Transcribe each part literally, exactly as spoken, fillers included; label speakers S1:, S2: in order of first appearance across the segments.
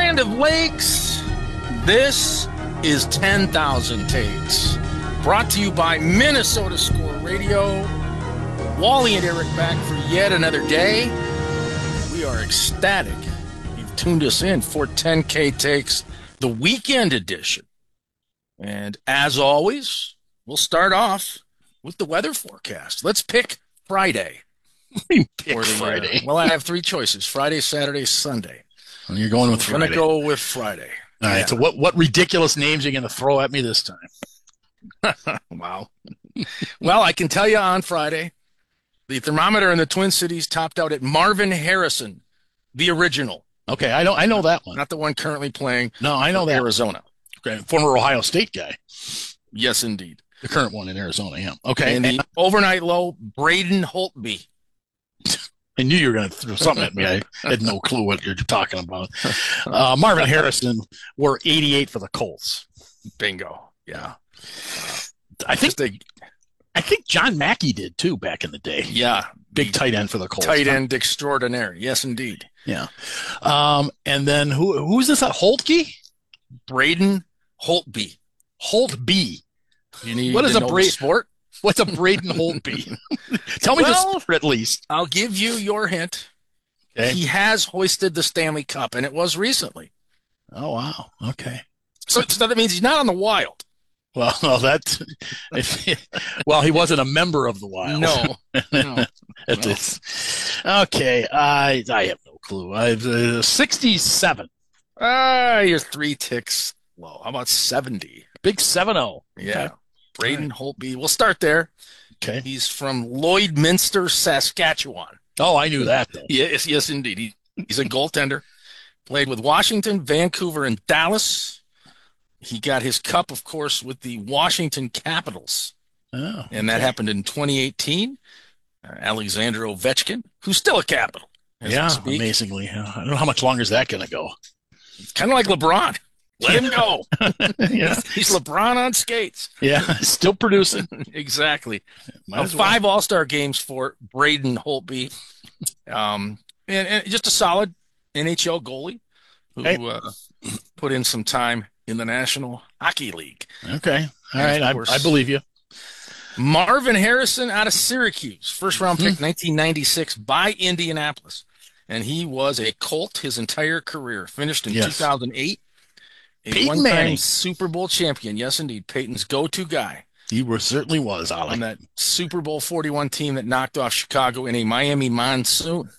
S1: land of lakes, this is ten thousand Takes. Brought to you by Minnesota Score Radio. Wally and Eric back for yet another day. We are ecstatic you've tuned us in for ten K Takes, the weekend edition. And as always, we'll start off with the weather forecast. Let's pick Friday.
S2: pick
S1: the,
S2: Friday.
S1: Uh, well, I have three choices: Friday, Saturday, Sunday.
S2: Well, you're going with
S1: I'm
S2: Friday.
S1: going to go with Friday.
S2: All right.
S1: Yeah.
S2: So, what what ridiculous names are you going to throw at me this time?
S1: Wow. Well, I can tell you on Friday, the thermometer in the Twin Cities topped out at Marvin Harrison, the original.
S2: Okay, I know I know that one.
S1: Not the one currently playing.
S2: No, I know that.
S1: Arizona.
S2: Okay, former Ohio State guy.
S1: Yes, indeed.
S2: The current one in Arizona, yeah. Okay.
S1: And the overnight low, Braden Holtby.
S2: I knew you were going to throw something at me. I had no clue what you're talking about. Uh, Marvin Harrison wore eighty-eight for the Colts.
S1: Bingo. Yeah.
S2: I think
S1: a,
S2: I think John Mackey did too back in the day.
S1: Yeah.
S2: Big tight end for the Colts.
S1: Tight end extraordinaire. Yes, indeed.
S2: Yeah. Um, and then who who's this at Holtby?
S1: Braden Holtby.
S2: Holtby.
S1: You need
S2: what is a Bra-
S1: sport?
S2: What's a Braden Holtby? Tell me
S1: well,
S2: the sport at least.
S1: I'll give you your hint.
S2: Okay.
S1: He has hoisted the Stanley Cup, and it was recently.
S2: Oh, wow. Okay.
S1: So, so that means he's not on the Wild.
S2: Well, well, that. If, well, he wasn't a member of the Wild.
S1: No. no,
S2: At
S1: no.
S2: this. Okay. I I have no clue. I've uh, sixty-seven.
S1: Ah, you're three ticks low. How about seventy?
S2: Big seven oh.
S1: Yeah.
S2: Okay.
S1: Braden Holtby. We'll start there.
S2: Okay.
S1: He's from Lloydminster, Saskatchewan.
S2: Oh, I knew that, though.
S1: Yes, yes, indeed. He, he's a goaltender. Played with Washington, Vancouver, and Dallas. He got his cup, of course, with the Washington Capitals.
S2: Oh,
S1: and that
S2: okay.
S1: happened in twenty eighteen. Uh, Alexander Ovechkin, who's still a Capital.
S2: Yeah, amazingly. I don't know how much longer is that going to go.
S1: It's kind of like LeBron. Let him go.
S2: Yeah.
S1: He's LeBron on skates.
S2: Yeah, still producing.
S1: Exactly.
S2: Might
S1: Uh,
S2: as well.
S1: five All-Star games for Braden Holtby. Um, and, and just a solid N H L goalie who
S2: Hey.
S1: uh, put in some time in the National Hockey League.
S2: Okay. All
S1: And
S2: right.
S1: of
S2: I,
S1: course-
S2: I believe you.
S1: Marvin Harrison out of Syracuse, first round pick, nineteen ninety-six by Indianapolis. And he was a Colt his entire career. Finished in
S2: Yes.
S1: two thousand eight. A
S2: Peyton
S1: one-time
S2: Manning.
S1: Super Bowl champion. Yes, indeed. Peyton's go-to guy
S2: He was, certainly was, Ollie.
S1: on that Super Bowl forty-one team that knocked off Chicago in a Miami monsoon.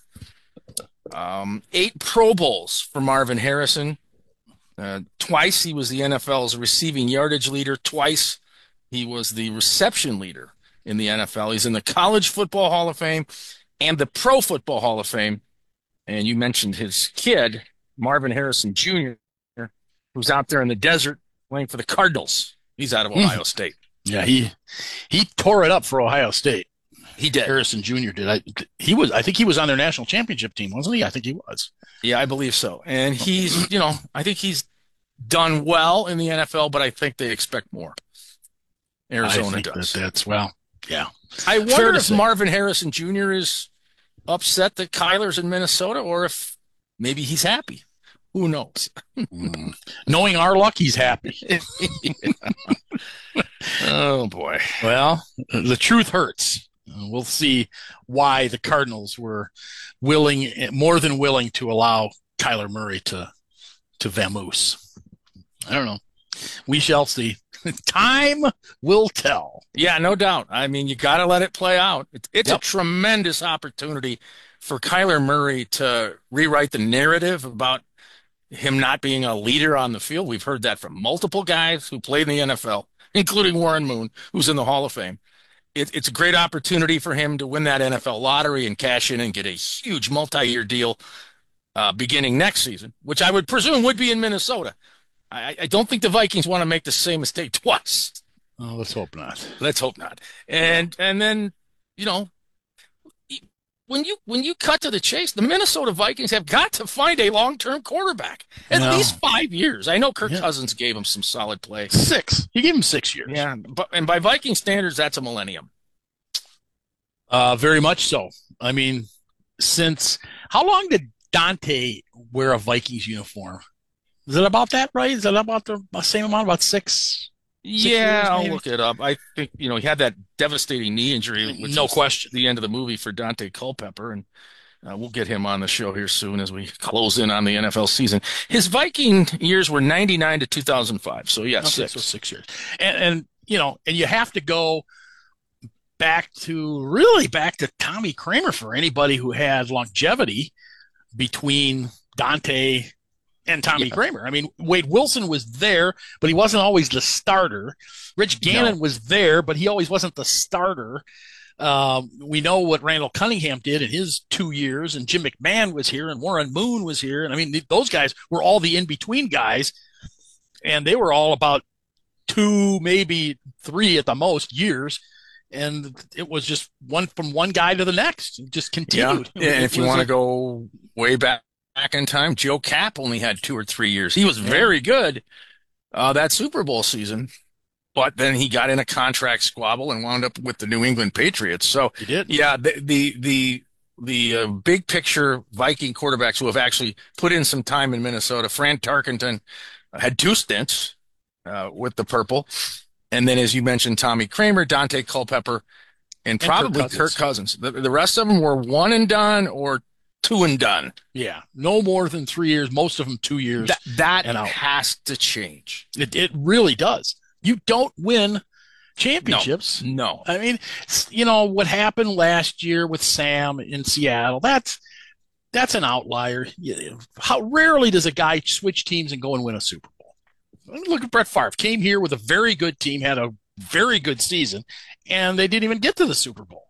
S1: Um, eight Pro Bowls for Marvin Harrison. Uh, twice he was the N F L's receiving yardage leader. Twice he was the reception leader in the N F L. He's in the College Football Hall of Fame and the Pro Football Hall of Fame. And you mentioned his kid, Marvin Harrison Junior, who's out there in the desert playing for the Cardinals. He's out of Ohio State.
S2: Yeah, he he tore it up for Ohio State.
S1: He did.
S2: Harrison Junior did. I he was I think he was on their national championship team, wasn't he? I think he was.
S1: Yeah, I believe so. And he's, you know, I think he's done well in the N F L, but I think they expect more. Arizona
S2: I think
S1: does.
S2: That that's well, yeah.
S1: I
S2: Fair
S1: wonder
S2: to
S1: if
S2: say.
S1: Marvin Harrison Junior is upset that Kyler's in Minnesota, or if maybe he's happy. Who knows?
S2: Mm. Knowing our luck, he's happy.
S1: Oh, boy.
S2: Well, the truth hurts. Uh, We'll see why the Cardinals were willing, more than willing, to allow Kyler Murray to to vamoose. I don't know. We shall see. Time will tell.
S1: Yeah, no doubt. I mean, you got to let it play out. It's, it's
S2: Yep.
S1: a tremendous opportunity for Kyler Murray to rewrite the narrative about him not being a leader on the field. We've heard that from multiple guys who played in the N F L, including Warren Moon, who's in the Hall of Fame. It, it's a great opportunity for him to win that N F L lottery and cash in and get a huge multi-year deal uh, beginning next season, which I would presume would be in Minnesota. I, I don't think the Vikings want to make the same mistake twice.
S2: Oh, let's hope not.
S1: Let's hope not. And and then, you know, when you when you cut to the chase, the Minnesota Vikings have got to find a long-term quarterback. At
S2: No.
S1: least five years. I know Kirk
S2: Yeah.
S1: Cousins gave him some solid play.
S2: Six. He gave him six years.
S1: Yeah, but and by Viking standards, that's a millennium.
S2: Uh, very much so. I mean, since how long did Dante wear a Vikings uniform? Is it about that, right? Is it about the same amount, about six, six
S1: Yeah,
S2: years
S1: I'll
S2: maybe?
S1: look it up. I think, you know, he had that devastating knee injury, which
S2: No
S1: was
S2: question.
S1: the end of the movie for Dante Culpepper, and uh, we'll get him on the show here soon as we close in on the N F L season. His Viking years were ninety-nine to two thousand five, so yeah,
S2: Okay, so
S1: six.
S2: six years. And, and you know, and you have to go back to really back to Tommy Kramer for anybody who had longevity between Dante and Tommy
S1: Yeah,
S2: Kramer. I mean, Wade Wilson was there, but he wasn't always the starter. Rich
S1: no.
S2: Gannon was there, but he always wasn't the starter. Um, we know what Randall Cunningham did in his two years, and Jim McMahon was here, and Warren Moon was here. And I mean, those guys were all the in between guys, and they were all about two, maybe three at the most years. And it was just one from one guy to the next. It just
S1: Yeah.
S2: continued.
S1: And
S2: It
S1: if you
S2: was
S1: want to
S2: a,
S1: go way back back in time, Joe Cap only had two or three years. He was
S2: yeah,
S1: very good uh, that Super Bowl season, but then he got in a contract squabble and wound up with the New England Patriots. So,
S2: he did.
S1: yeah, the the the the uh, big picture Viking quarterbacks who have actually put in some time in Minnesota. Fran Tarkenton had two stints uh, with the purple, and then as you mentioned, Tommy Kramer, Dante Culpepper, and
S2: And Kirk
S1: probably Kirk
S2: Cousins.
S1: Cousins. The, the rest of them were one and done or two and done.
S2: Yeah, no more than three years. Most of them two years
S1: That that
S2: and out.
S1: has to change.
S2: It it really does. You don't win
S1: No,
S2: championships.
S1: no.
S2: I mean, you know what happened last year with Sam in Seattle. That's that's an outlier. How rarely does a guy switch teams and go and win a Super Bowl? Look at Brett Favre. Came here with a very good team, had a very good season, and they didn't even get to the Super Bowl.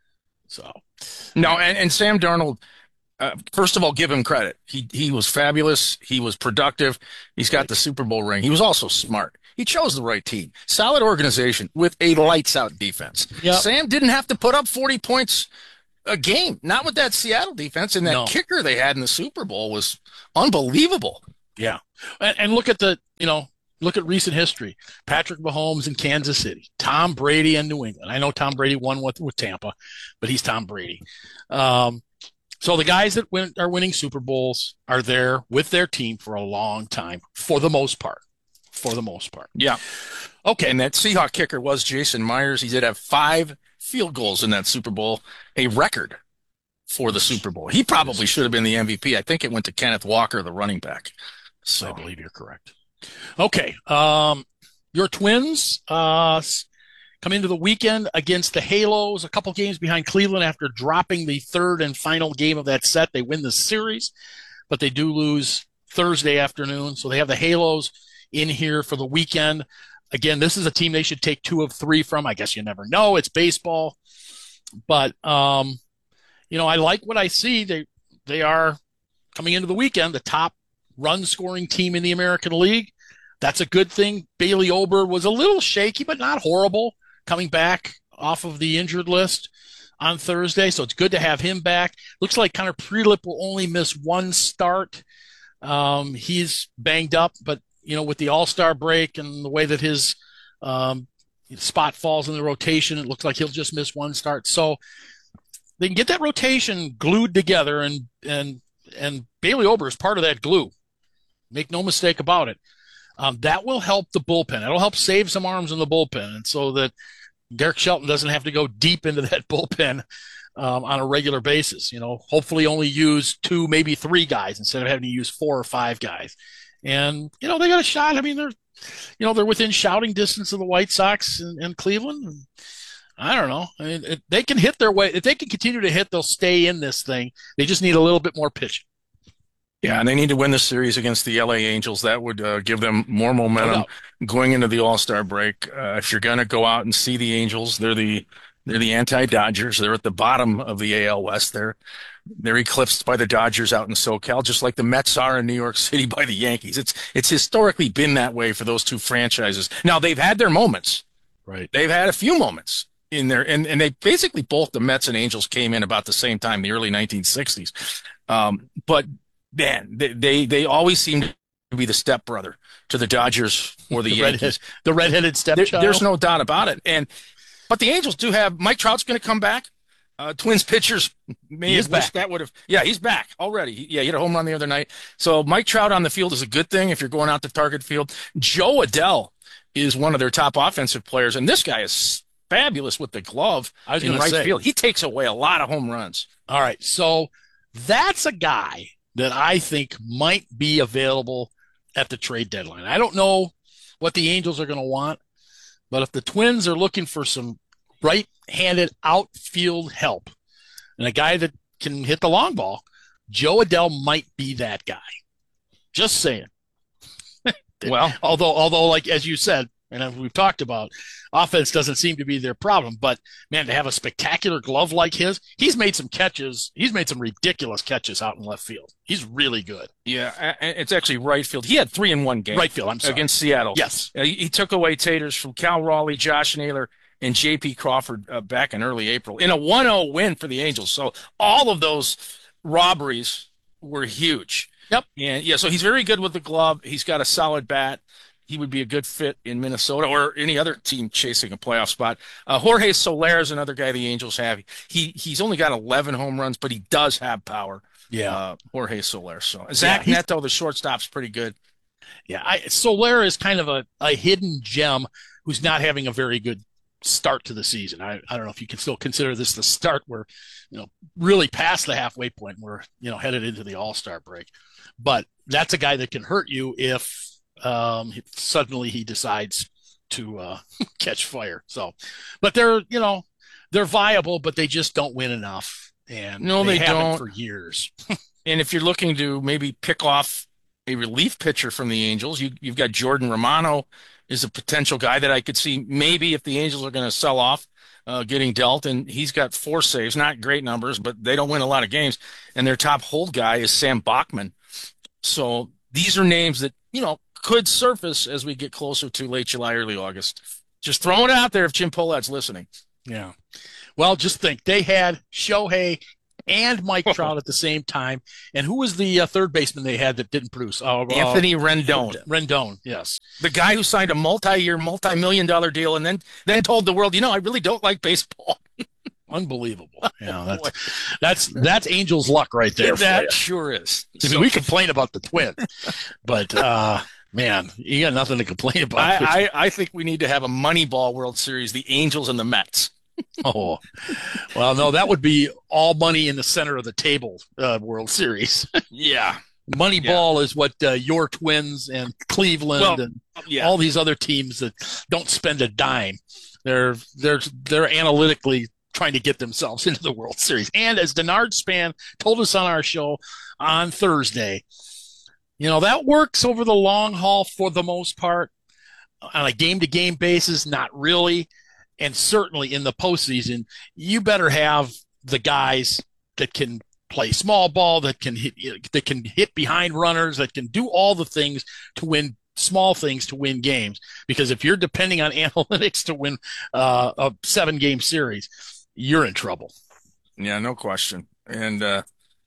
S2: So,
S1: No, and, and Sam Darnold, uh, first of all, give him credit. He he was fabulous. He was productive. He's got
S2: right.
S1: the Super Bowl ring. He was also smart. He chose the right team. Solid organization with a lights out defense.
S2: Yep.
S1: Sam didn't have to put up forty points a game. Not with that Seattle defense. And that
S2: No.
S1: kicker they had in the Super Bowl was unbelievable.
S2: Yeah. And, and look at the, you know, look at recent history. Patrick Mahomes in Kansas City, Tom Brady in New England. I know Tom Brady won with, with Tampa, but he's Tom Brady. Um, so the guys that win, are winning Super Bowls are there with their team for a long time, for the most part. For the most part.
S1: Yeah.
S2: Okay.
S1: And that Seahawk kicker was Jason Myers. He did have five field goals in that Super Bowl, a record for the Super Bowl. He probably should have been the M V P. I think it went to Kenneth Walker, the running back. So
S2: I believe you're correct. Okay. Um, your Twins uh, come into the weekend against the Halos, a couple games behind Cleveland after dropping the third and final game of that set. They win the series, but they do lose Thursday afternoon. So they have the Halos in here for the weekend. Again, this is a team they should take two of three from. I guess you never know. It's baseball. But, um, you know, I like what I see. They, they are coming into the weekend, the top run scoring team in the American League. That's a good thing. Bailey Ober was a little shaky, but not horrible, coming back off of the injured list on Thursday. So it's good to have him back. Looks like Connor Prelip will only miss one start. Um, he's banged up, but you know, with the All-Star break and the way that his um, spot falls in the rotation, it looks like he'll just miss one start. So they can get that rotation glued together, and and and Bailey Ober is part of that glue. Make no mistake about it. Um, that will help the bullpen. It'll help save some arms in the bullpen, and so that Derek Shelton doesn't have to go deep into that bullpen um, on a regular basis. You know, hopefully only use two, maybe three guys instead of having to use four or five guys. And you know, they got a shot. I mean, they're you know they're within shouting distance of the White Sox and, and Cleveland. And I don't know. I mean, if they can hit their way. If they can continue to hit, they'll stay in this thing. They just need a little bit more pitching.
S1: yeah, and they need to win the series against the L A Angels. That would uh, give them more momentum
S2: No
S1: going into the All-Star break. Uh, if you're going to go out and see the Angels, they're the they're the anti-Dodgers. They're at the bottom of the A L West. They're they're eclipsed by the Dodgers out in SoCal, just like the Mets are in New York City by the Yankees. It's it's historically been that way for those two franchises. Now they've had their moments.
S2: right.
S1: They've had a few moments in there, and and they basically both the Mets and Angels came in about the same time, the early nineteen sixties. Um, but man, they, they they always seem to be the stepbrother to the Dodgers or the,
S2: The
S1: Yankees.
S2: redhead, the redheaded
S1: There,
S2: stepchild.
S1: there's no doubt about it. And but the Angels do have Mike Trout's going to come back. Uh, Twins pitchers may
S2: He is
S1: have wished
S2: back.
S1: that would have. Yeah, he's back already. He- yeah, he hit a home run the other night. So Mike Trout on the field is a good thing if you're going out to Target Field. Joe Adell is one of their top offensive players, and this guy is fabulous with the glove
S2: I was
S1: in
S2: going to
S1: right
S2: say.
S1: field. He takes away a lot of home runs.
S2: All right. So that's a guy that I think might be available at the trade deadline. I don't know what the Angels are going to want, but if the Twins are looking for some right-handed outfield help and a guy that can hit the long ball, Joe Adell might be that guy. Just saying.
S1: Well,
S2: although, although, like as you said, and as we've talked about, offense doesn't seem to be their problem. But man, to have a spectacular glove like his, he's made some catches. He's made some ridiculous catches out in left field. He's really good.
S1: yeah, it's actually right field. He had three in one game.
S2: Right field. I'm sorry.
S1: Against Seattle.
S2: Yes.
S1: Uh, he, he took away taters from Cal Raleigh, Josh Naylor, and J P Crawford uh, back in early April in a one oh win for the Angels. So all of those robberies were huge.
S2: Yep.
S1: And yeah, so he's very good with the glove. He's got a solid bat. He would be a good fit in Minnesota or any other team chasing a playoff spot. Uh, Jorge Soler is another guy the Angels have. He he's only got eleven home runs, but he does have power.
S2: Yeah.
S1: Uh, Jorge Soler. So Zach
S2: yeah,
S1: Neto, the shortstop's pretty good.
S2: Yeah. I, Soler is kind of a, a hidden gem who's not having a very good start to the season. I, I don't know if you can still consider this the start. We're, you know, really past the halfway point. We're, you know, headed into the All-Star break. But that's a guy that can hurt you if um, suddenly he decides to uh, catch fire. So, but they're, you know, they're viable, but they just don't win enough. And
S1: no,
S2: they,
S1: they
S2: haven't
S1: don't
S2: for years.
S1: And if you're looking to maybe pick off a relief pitcher from the Angels, you, you've got Jordan Romano is a potential guy that I could see maybe if the Angels are going to sell off, uh, getting dealt. And he's got four saves, not great numbers, but they don't win a lot of games. And their top hold guy is Sam Bachman. So these are names that, you know, could surface as we get closer to late July, early August. Just throwing it out there if Jim Polat's listening.
S2: Yeah. Well, just think they had Shohei and Mike Trout at the same time. And who was the uh, third baseman they had that didn't produce? Uh,
S1: Anthony
S2: uh,
S1: Rendon.
S2: Rendon, yes.
S1: The guy who signed a multi-year, multi-million dollar deal and then, then told the world, you know, I really don't like baseball.
S2: Unbelievable. Yeah, that's, that's, that's Angels luck right there.
S1: That sure is.
S2: I mean, we complain about the Twins, but, uh, man, you got nothing to complain about.
S1: I, I, I think we need to have a Moneyball World Series, the Angels and the Mets.
S2: Oh, well, no, that would be all money in the center of the table uh, World Series.
S1: Yeah.
S2: Moneyball yeah. is what uh, your Twins and Cleveland well, and yeah. all these other teams that don't spend a dime. They're they're they're analytically trying to get themselves into the World Series. And as Denard Span told us on our show on Thursday, you know, that works over the long haul for the most part. On a game-to-game basis, not really. And certainly in the postseason, you better have the guys that can play small ball, that can hit, that can hit behind runners, that can do all the things to win small things to win games. Because if you're depending on analytics to win uh, a seven-game series, you're in trouble.
S1: Yeah, no question. And uh,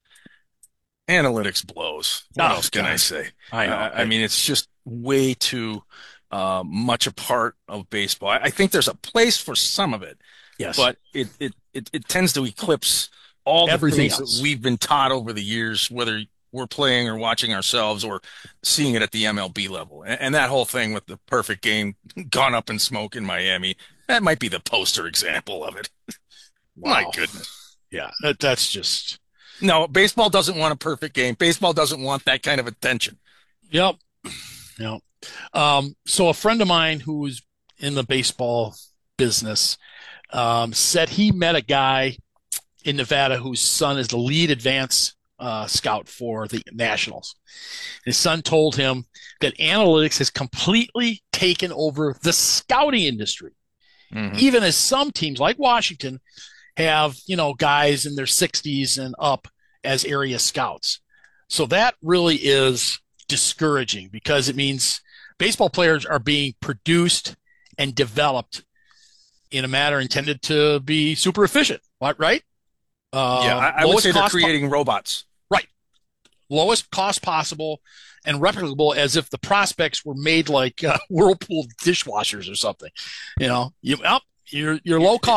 S1: analytics blows. What oh, else can God. I say?
S2: I know.
S1: Uh, I mean, it's just way too uh, much a part of baseball. I, I think there's a place for some of it.
S2: Yes.
S1: But it it, it, it tends to eclipse all the
S2: Everything
S1: things
S2: else.
S1: that we've been taught over the years, whether we're playing or watching ourselves or seeing it at the M L B level. And, and that whole thing with the perfect game gone up in smoke in Miami, that might be the poster example of it.
S2: Wow.
S1: My goodness.
S2: Yeah, that, that's just...
S1: No, baseball doesn't want a perfect game. Baseball doesn't want that kind of attention.
S2: Yep. Yep. Um, so a friend of mine who's in the baseball business um, said he met a guy in Nevada whose son is the lead advance uh, scout for the Nationals. His son told him that analytics has completely taken over the scouting industry. Mm-hmm. Even as some teams like Washington have, you know, guys in their sixties and up as area scouts. So that really is discouraging because it means baseball players are being produced and developed in a manner intended to be super efficient. What, right?
S1: Uh, yeah, I, I would say they're creating po- robots.
S2: Right. Lowest cost possible and replicable as if the prospects were made like uh, Whirlpool dishwashers or something. You know, you, oh, you're, you're low cost.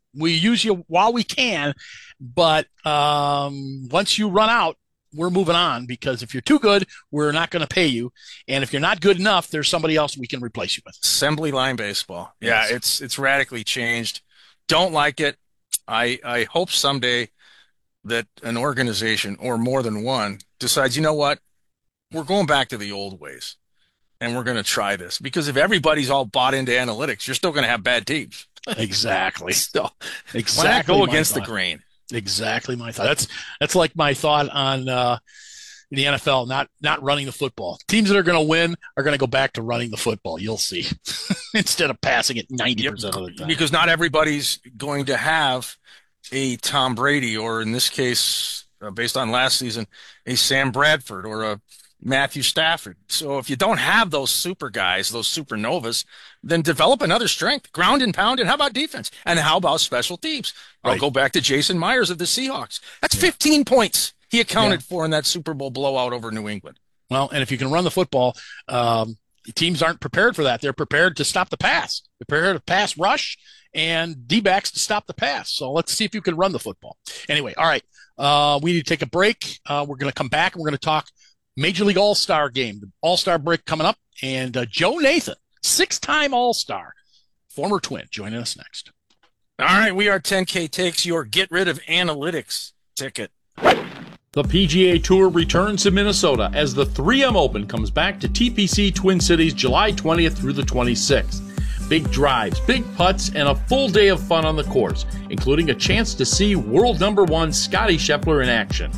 S2: we use you while we can, but um, once you run out, we're moving on, because if you're too good, we're not going to pay you. And if you're not good enough, there's somebody else we can replace you with.
S1: Assembly line baseball. Yeah, yes. it's it's radically changed. Don't like it. I I hope someday that an organization or more than one decides, you know what, we're going back to the old ways and we're going to try this. Because if everybody's all bought into analytics, you're still going to have bad teams.
S2: Exactly.
S1: So,
S2: exactly.
S1: Why not go against the grain?
S2: Exactly my thought. That's that's like my thought on uh, the N F L, not not running the football. Teams that are going to win are going to go back to running the football. You'll see, instead of passing it ninety percent of the time.
S1: Because not everybody's going to have a Tom Brady, or in this case, uh, based on last season, a Sam Bradford or a Matthew Stafford. So if you don't have those super guys, those supernovas, then develop another strength, ground and pound. And how about defense? And how about special teams? I'll
S2: Right.
S1: go back to Jason Myers of the Seahawks. That's yeah. fifteen points he accounted yeah. for in that Super Bowl blowout over New England.
S2: Well, and if you can run the football, um, teams aren't prepared for that. They're prepared to stop the pass. They're prepared to pass rush and D-backs to stop the pass. So let's see if you can run the football. Anyway, all right. Uh, we need to take a break. Uh, we're going to come back and we're going to talk Major League All-Star game, the All-Star break coming up. And uh, Joe Nathan, six-time All-Star, former Twin, joining us next.
S1: All right, we are ten K Takes, your get rid of analytics ticket.
S3: The P G A Tour returns to Minnesota as the three M Open comes back to T P C Twin Cities July twentieth through the twenty-sixth. Big drives, big putts, and a full day of fun on the course, including a chance to see world number one Scottie Scheffler in action.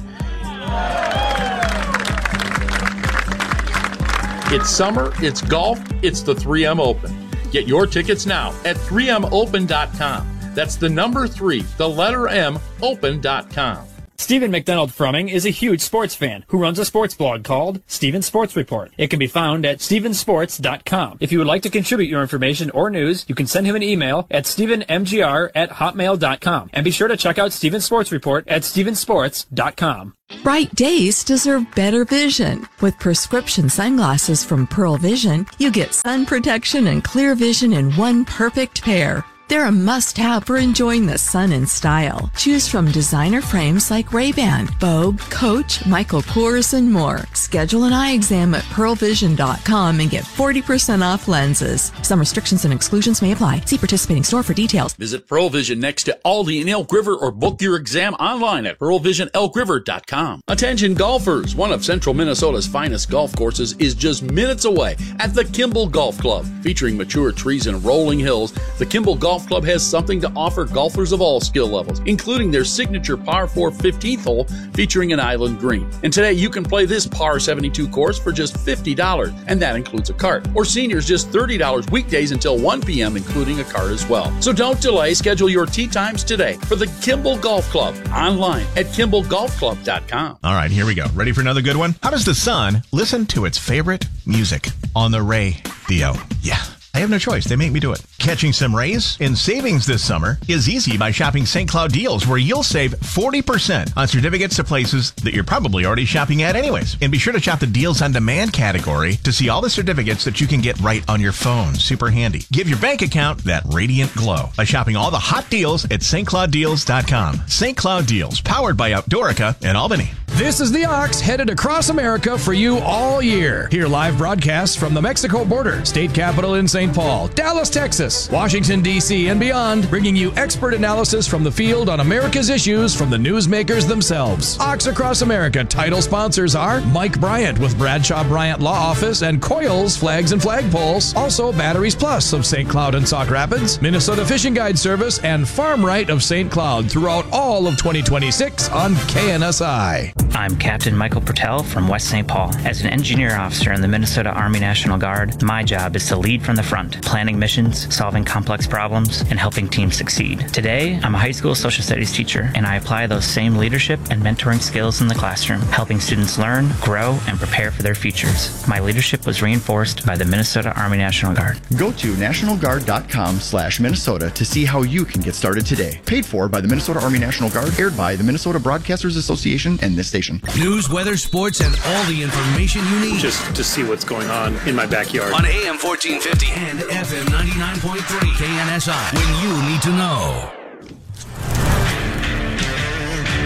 S3: It's summer, it's golf, it's the three M Open. Get your tickets now at three m open dot com. That's the number three, the letter M, open dot com.
S4: Stephen McDonald Frumming is a huge sports fan who runs a sports blog called Stephen Sports Report. It can be found at stephen sports dot com. If you would like to contribute your information or news, you can send him an email at stephen m g r at hotmail dot com. And be sure to check out Stephen Sports Report at stephen sports dot com.
S5: Bright days deserve better vision. With prescription sunglasses from Pearl Vision, you get sun protection and clear vision in one perfect pair. They're a must-have for enjoying the sun in style. Choose from designer frames like Ray-Ban, Vogue, Coach, Michael Kors, and more. Schedule an eye exam at pearl vision dot com and get forty percent off lenses. Some restrictions and exclusions may apply. See participating store for details.
S3: Visit Pearl Vision next to Aldi in Elk River or book your exam online at pearl vision elk river dot com. Attention golfers! One of Central Minnesota's finest golf courses is just minutes away at the Kimball Golf Club. Featuring mature trees and rolling hills, the Kimball Golf Club has something to offer golfers of all skill levels, including their signature par four fifteenth hole featuring an island green. And today you can play this par seventy-two course for just fifty dollars, and that includes a cart. Or seniors just thirty dollars weekdays until one p.m., including a cart as well. So don't delay. Schedule your tee times today for the Kimball Golf Club online at kimball golf club dot com.
S6: All right, here we go. Ready for another good one? How does the sun listen to its favorite music? On the radio. Yeah. I have no choice. They make me do it. Catching some rays in savings this summer is easy by shopping Saint Cloud Deals, where you'll save forty percent on certificates to places that you're probably already shopping at anyways. And be sure to shop the Deals on Demand category to see all the certificates that you can get right on your phone. Super handy. Give your bank account that radiant glow by shopping all the hot deals at Saint Cloud Deals dot com. Saint Cloud Deals, powered by Outdoorica in Albany.
S7: This is the Ox headed across America for you all year. Hear live broadcasts from the Mexico border, state capital in Saint Paul, Dallas, Texas, Washington, D C, and beyond, bringing you expert analysis from the field on America's issues from the newsmakers themselves. Ox Across America title sponsors are Mike Bryant with Bradshaw Bryant Law Office and Coils Flags and Flagpoles. Also Batteries Plus of Saint Cloud and Sauk Rapids, Minnesota Fishing Guide Service, and Farm Right of Saint Cloud throughout all of twenty twenty-six on K N S I.
S8: I'm Captain Michael Pertel from West Saint Paul. As an engineer officer in the Minnesota Army National Guard, my job is to lead from the front, planning missions, solving complex problems, and helping teams succeed. Today, I'm a high school social studies teacher, and I apply those same leadership and mentoring skills in the classroom, helping students learn, grow, and prepare for their futures. My leadership was reinforced by the Minnesota Army National Guard.
S9: Go to national guard dot com slash Minnesota to see how you can get started today. Paid for by the Minnesota Army National Guard, aired by the Minnesota Broadcasters Association and this station.
S10: News, weather, sports, and all the information you need.
S11: Just to see what's going on in my backyard.
S10: On A M fourteen fifty and F M ninety-nine point three K N S I, when you need to know.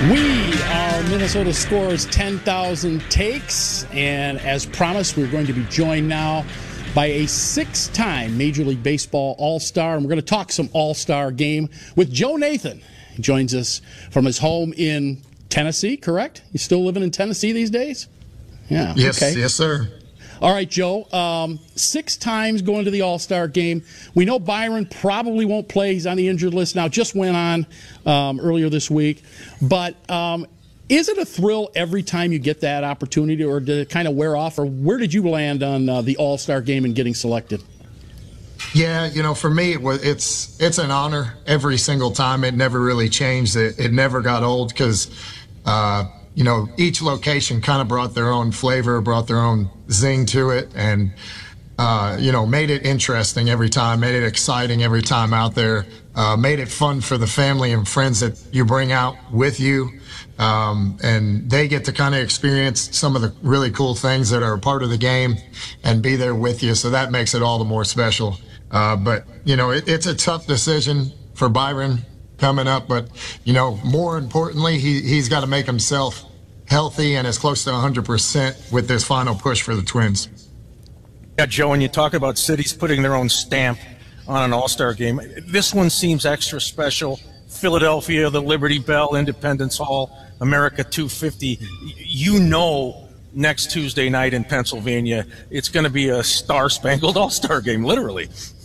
S12: We are Minnesota Scores ten thousand Takes, and as promised, we're going to be joined now by a six-time Major League Baseball All-Star, and we're going to talk some All-Star game with Joe Nathan. He joins us from his home in Tennessee, correct? You still living in Tennessee these days? Yeah.
S13: Yes,
S12: okay.
S13: Yes, sir.
S12: All right, Joe. Um, six times going to the All-Star game. We know Byron probably won't play. He's on the injured list now. Just went on um, earlier this week. But um, is it a thrill every time you get that opportunity, or did it kind of wear off? Or where did you land on uh, the All-Star game and getting selected?
S13: Yeah, you know, for me, it was, it's it's an honor every single time. It never really changed. It, it never got old because, uh, you know, each location kind of brought their own flavor, brought their own zing to it, and, uh, you know, made it interesting every time, made it exciting every time out there, uh, made it fun for the family and friends that you bring out with you. Um, and they get to kind of experience some of the really cool things that are a part of the game and be there with you. So that makes it all the more special. Uh, but, you know, it, it's a tough decision for Byron coming up. But, you know, more importantly, he, he's got to make himself healthy and as close to one hundred percent with this final push for the Twins.
S1: Yeah, Joe, when you talk about cities putting their own stamp on an All-Star game, this one seems extra special. Philadelphia, the Liberty Bell, Independence Hall, America two fifty. You know, next Tuesday night in Pennsylvania, it's going to be a star-spangled All-Star game, literally.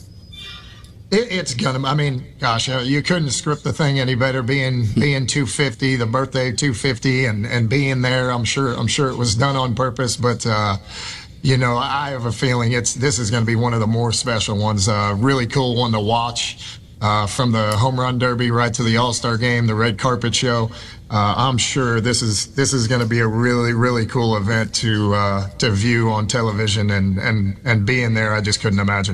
S13: It, it's gonna. I mean, gosh, uh, you couldn't script the thing any better. Being being two fifty, the birthday two fifty, and and being there. I'm sure. I'm sure it was done on purpose. But uh, you know, I have a feeling it's this is going to be one of the more special ones. Uh, really cool one to watch. Uh, from the home run derby right to the All-Star game, the red carpet show. Uh, I'm sure this is this is going to be a really really cool event to uh, to view on television, and and and being there, I just couldn't imagine.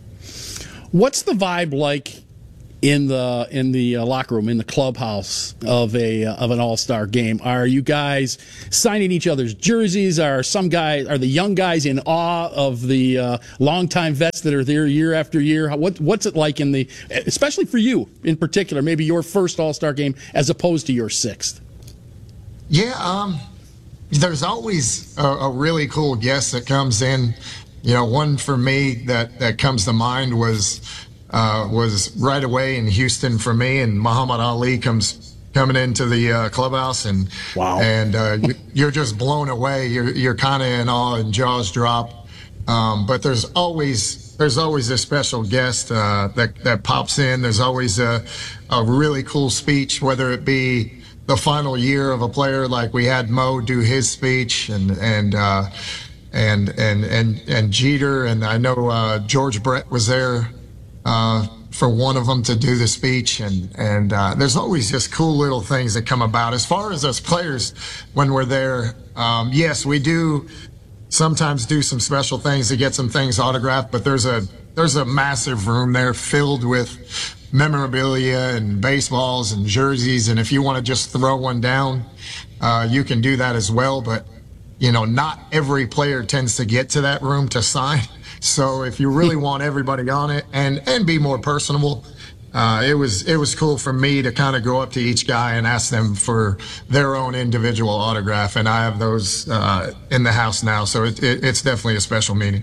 S12: What's the vibe like in the in the uh, locker room, in the clubhouse of a uh, of an All-Star game? Are you guys signing each other's jerseys? Are some guys, are the young guys in awe of the uh, longtime vets that are there year after year? What what's it like in the, especially for you in particular, maybe your first All-Star game as opposed to your sixth?
S13: Yeah, um, there's always a, a really cool guest that comes in. You know, one for me that, that comes to mind was uh, was right away in Houston for me, and Muhammad Ali comes coming into the uh, clubhouse, and
S12: wow,
S13: and uh, you, you're just blown away. You're you're kind of in awe and jaws drop. Um, but there's always there's always a special guest uh, that that pops in. There's always a a really cool speech, whether it be the final year of a player, like we had Mo do his speech, and and. Uh, And, and and and Jeter, and I know uh, George Brett was there uh, for one of them to do the speech, and and uh, there's always just cool little things that come about. As far as us players, when we're there, um, yes, we do sometimes do some special things to get some things autographed, but there's a there's a massive room there filled with memorabilia and baseballs and jerseys, and if you want to just throw one down, uh, you can do that as well, but. You know, not every player tends to get to that room to sign. So if you really want everybody on it and, and be more personable, uh, it was it was cool for me to kind of go up to each guy and ask them for their own individual autograph. And I have those uh, in the house now. So it, it, it's definitely a special meeting.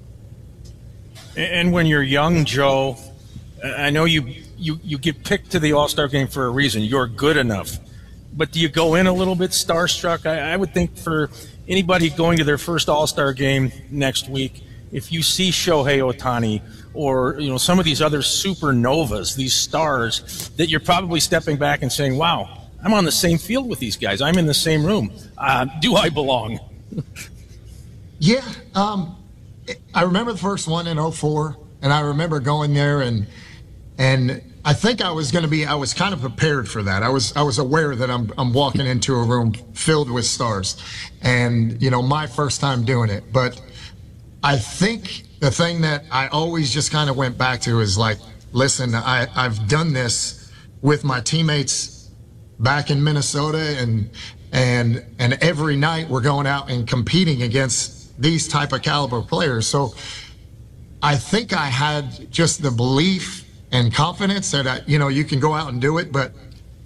S1: And when you're young, Joe, I know you, you, you get picked to the All-Star game for a reason. You're good enough. But do you go in a little bit starstruck? I, I would think for anybody going to their first All-Star game next week, if you see Shohei Ohtani or you know some of these other supernovas, these stars, that you're probably stepping back and saying, wow, I'm on the same field with these guys. I'm in the same room. Uh, do I belong?
S13: Yeah. Um, I remember the first one in oh four, and I remember going there, and and I think I was going to be, I was kind of prepared for that. I was, I was aware that I'm, I'm walking into a room filled with stars, and, you know, my first time doing it. But I think the thing that I always just kind of went back to is like, listen, I, I've done this with my teammates back in Minnesota, and, and, and every night we're going out and competing against these type of caliber players. So I think I had just the belief and confidence that, I, you know, you can go out and do it. But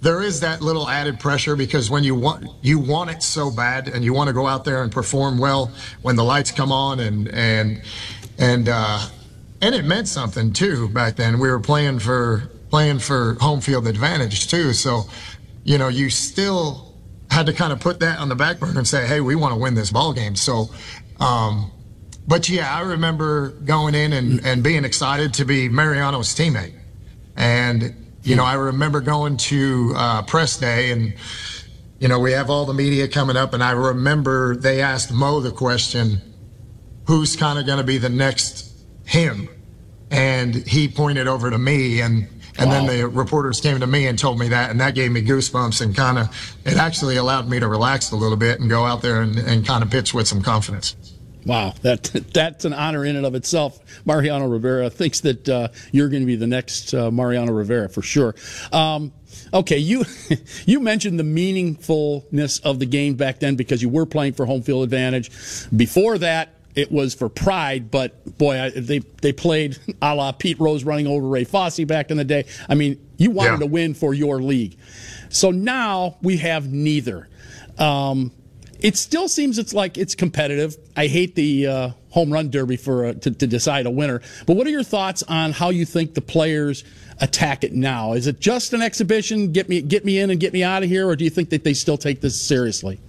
S13: there is that little added pressure because when you want you want it so bad and you want to go out there and perform well when the lights come on and and and uh, and it meant something too back then. We were playing for playing for home field advantage too, so you know you still had to kind of put that on the back burner and say, hey, we want to win this ball game. So, um, but yeah, I remember going in and, and being excited to be Mariano's teammate. And, you know, I remember going to uh, press day and, you know, we have all the media coming up. And I remember they asked Mo the question, who's kind of going to be the next him? And he pointed over to me and, And wow. then the reporters came to me and told me that, and that gave me goosebumps and kind of, it actually allowed me to relax a little bit and go out there and, and kind of pitch with some confidence.
S12: Wow, that that's an honor in and of itself. Mariano Rivera thinks that uh, you're going to be the next uh, Mariano Rivera for sure. Um, okay, you you mentioned the meaningfulness of the game back then because you were playing for home field advantage. Before that, it was for pride, but boy, I, they they played a la Pete Rose running over Ray Fosse back in the day. I mean, you wanted yeah. to win for your league. So now we have neither. Um, it still seems it's like it's competitive. I hate the uh, home run derby for uh, to, to decide a winner. But what are your thoughts on how you think the players attack it now? Is it just an exhibition, get me get me in and get me out of here, or do you think that they still take this seriously?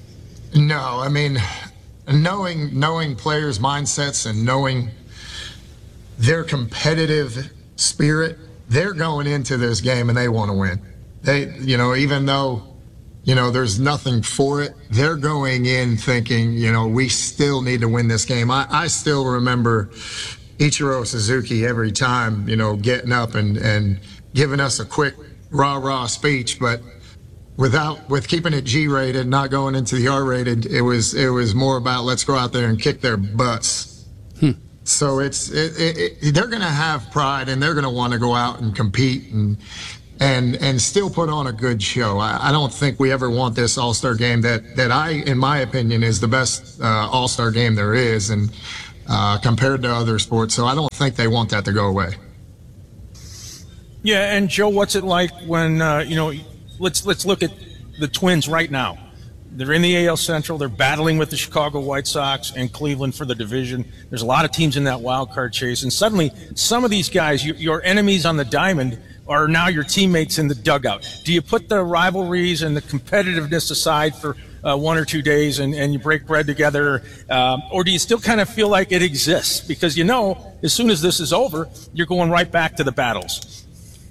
S13: No, I mean. Knowing knowing players' mindsets and knowing their competitive spirit, they're going into this game and they want to win. They, you know, even though, you know, there's nothing for it, they're going in thinking, you know, we still need to win this game. I, I still remember Ichiro Suzuki every time, you know, getting up and, and giving us a quick rah-rah speech, but Without with keeping it G-rated, not going into the R-rated, it was it was more about let's go out there and kick their butts. Hmm. So it's it, it, it, they're going to have pride and they're going to want to go out and compete and and and still put on a good show. I, I don't think we ever want this All-Star game that that I, in my opinion, is the best uh, All-Star game there is, and uh, compared to other sports. So I don't think they want that to go away.
S14: Yeah, and Joe, what's it like when uh, you know? Let's let's look at the Twins right now. They're in the A L Central. They're battling with the Chicago White Sox and Cleveland for the division. There's a lot of teams in that wild card chase, and suddenly some of these guys, your, your enemies on the diamond, are now your teammates in the dugout. Do you put the rivalries and the competitiveness aside for uh, one or two days and, and you break bread together, um, or do you still kind of feel like it exists? Because you know, as soon as this is over, you're going right back to the battles.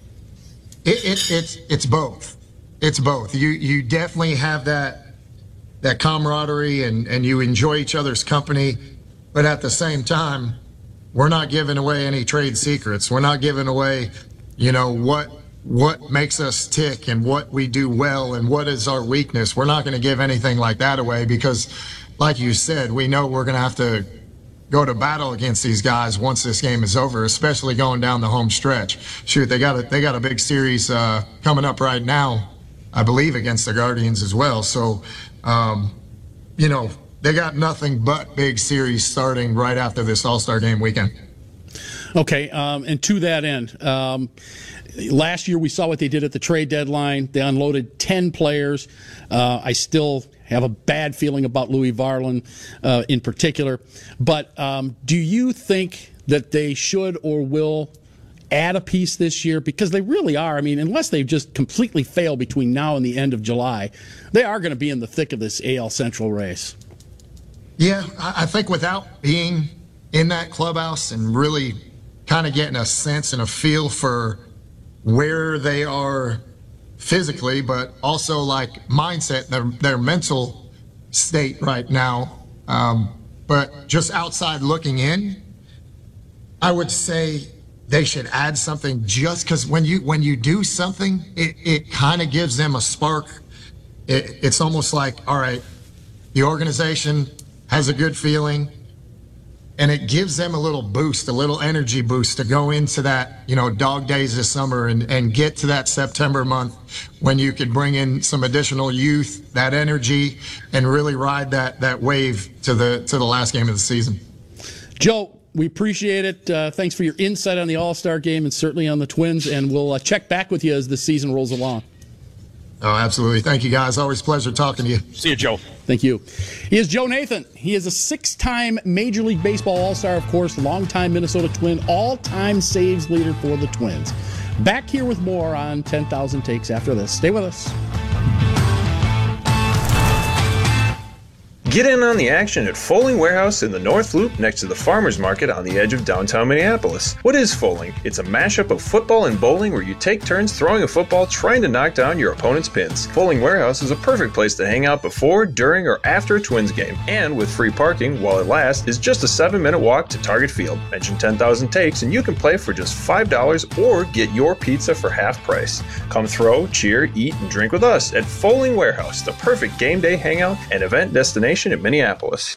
S13: It, it, it's it's both. It's both. You you definitely have that that camaraderie and, and you enjoy each other's company, but at the same time, we're not giving away any trade secrets. We're not giving away, you know, what what makes us tick and what we do well and what is our weakness. We're not going to give anything like that away because, like you said, we know we're going to have to go to battle against these guys once this game is over, especially going down the home stretch. Shoot, they got a, they got a big series uh, coming up right now, I believe, against the Guardians as well. So, um, you know, they got nothing but big series starting right after this All-Star game weekend.
S12: Okay, um, and to that end, um, last year we saw what they did at the trade deadline. They unloaded ten players. Uh, I still have a bad feeling about Louis Varland uh, in particular. But um, do you think that they should or will add a piece this year? Because they really are. I mean, unless they just completely fail between now and the end of July, they are going to be in the thick of this A L Central race.
S13: Yeah, I think without being in that clubhouse and really kind of getting a sense and a feel for where they are physically, but also like mindset, their, their mental state right now. Um, but just outside looking in, I would say they should add something just because when you when you do something, it, it kind of gives them a spark. It, it's almost like, all right, the organization has a good feeling, and it gives them a little boost, a little energy boost to go into that, you know, dog days this summer and, and get to that September month when you could bring in some additional youth, that energy, and really ride that that wave to the to the last game of the season.
S12: Joe, we appreciate it. Uh, thanks for your insight on the All-Star game and certainly on the Twins, and we'll uh, check back with you as the season rolls along.
S13: Oh, absolutely. Thank you, guys. Always a pleasure talking to you.
S14: See you, Joe.
S12: Thank you. He is Joe Nathan. He is a six-time Major League Baseball All-Star, of course, longtime Minnesota Twin, all-time saves leader for the Twins. Back here with more on ten thousand Takes after this. Stay with us.
S15: Get in on the action at Foaling Warehouse in the North Loop next to the Farmers Market on the edge of downtown Minneapolis. What is Foaling? It's a mashup of football and bowling where you take turns throwing a football trying to knock down your opponent's pins. Foaling Warehouse is a perfect place to hang out before, during, or after a Twins game. And with free parking, while it lasts, is just a seven minute walk to Target Field. Mention ten thousand Takes and you can play for just five dollars or get your pizza for half price. Come throw, cheer, eat, and drink with us at Foaling Warehouse, the perfect game day hangout and event destination in Minneapolis.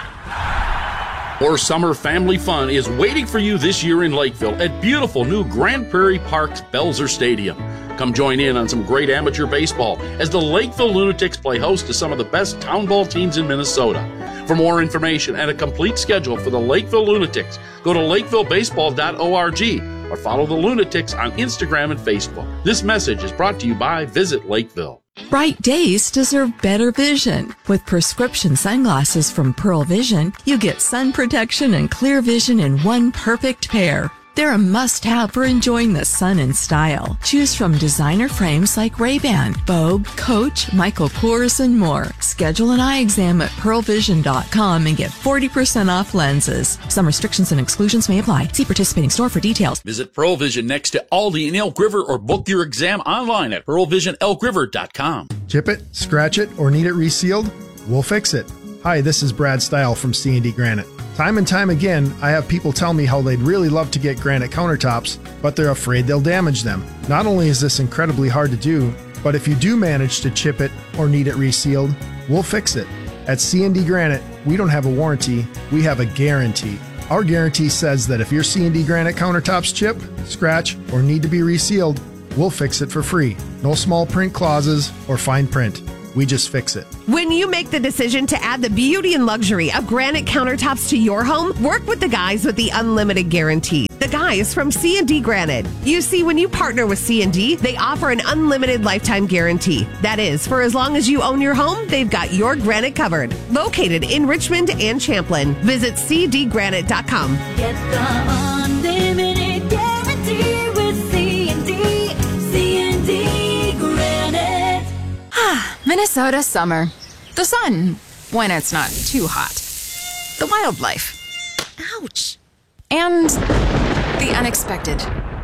S3: More summer family fun is waiting for you this year in Lakeville at beautiful new Grand Prairie Park's Belzer Stadium. Come join in on some great amateur baseball as the Lakeville Lunatics play host to some of the best town ball teams in Minnesota. For more information and a complete schedule for the Lakeville Lunatics, go to lakeville baseball dot org or follow the Lunatics on Instagram and Facebook. This message is brought to you by Visit Lakeville.
S5: Bright days deserve better vision. With prescription sunglasses from Pearl Vision, you get sun protection and clear vision in one perfect pair. They're a must-have for enjoying the sun in style. Choose from designer frames like Ray-Ban, Vogue, Coach, Michael Kors, and more. Schedule an eye exam at pearl vision dot com and get forty percent off lenses. Some restrictions and exclusions may apply. See participating store for details.
S3: Visit Pearl Vision next to Aldi in Elk River or book your exam online at pearl vision elk river dot com.
S16: Chip it, scratch it, or need it resealed? We'll fix it. Hi, this is Brad Stile from C and D Granite. Time and time again, I have people tell me how they'd really love to get granite countertops, but they're afraid they'll damage them. Not only is this incredibly hard to do, but if you do manage to chip it or need it resealed, we'll fix it. At C and D Granite, we don't have a warranty, we have a guarantee. Our guarantee says that if your C and D Granite countertops chip, scratch, or need to be resealed, we'll fix it for free. No small print clauses or fine print. We just fix it.
S17: When you make the decision to add the beauty and luxury of granite countertops to your home, work with the guys with the unlimited guarantee. The guys from C and D Granite. You see, when you partner with C and D, they offer an unlimited lifetime guarantee. That is, for as long as you own your home, they've got your granite covered. Located in Richmond and Champlin. Visit c d granite dot com.
S18: Get the unlimited guarantee with C and D. C and D Granite.
S19: Minnesota summer. The sun, when it's not too hot. The wildlife. Ouch. And the unexpected.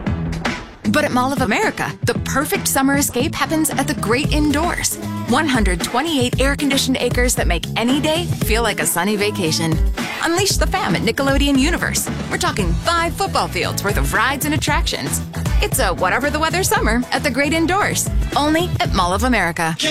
S19: But at Mall of America, the perfect summer escape happens at the great indoors. one hundred twenty-eight air-conditioned acres that make any day feel like a sunny vacation. Unleash the fam at Nickelodeon Universe. We're talking five football fields worth of rides and attractions. It's a whatever the weather summer at the great indoors. Only at Mall of America.